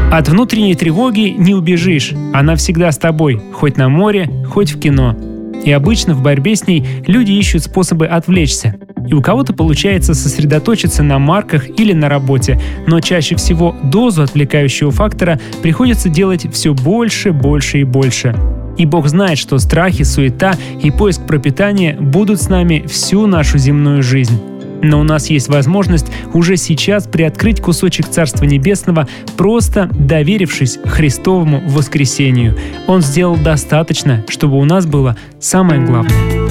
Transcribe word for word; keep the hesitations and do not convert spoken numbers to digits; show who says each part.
Speaker 1: От внутренней тревоги не убежишь, она всегда с тобой, хоть на море, хоть в кино. И обычно в борьбе с ней люди ищут способы отвлечься. И у кого-то получается сосредоточиться на марках или на работе, но чаще всего дозу отвлекающего фактора приходится делать все больше, больше и больше. И Бог знает, что страхи, суета и поиск пропитания будут с нами всю нашу земную жизнь. Но у нас есть возможность уже сейчас приоткрыть кусочек Царства Небесного, просто доверившись Христовому воскресению. Он сделал достаточно, чтобы у нас было самое главное.